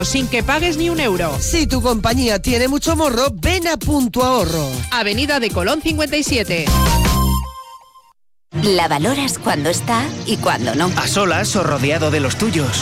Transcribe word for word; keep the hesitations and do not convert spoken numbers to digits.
sin que pagues ni un euro. Si tu compañía tiene mucho morro, ven a Punto Ahorro. Avenida de Colón cincuenta y siete. La valoras cuando está y cuando no. A solas o rodeado de los tuyos.